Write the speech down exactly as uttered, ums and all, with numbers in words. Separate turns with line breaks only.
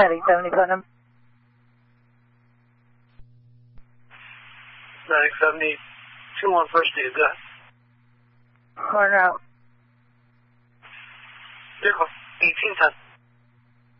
Heading seventy Putnam.
Atlantic seventy, two one first aid, go ahead.
Corner out.
Vehicle eighteen ten.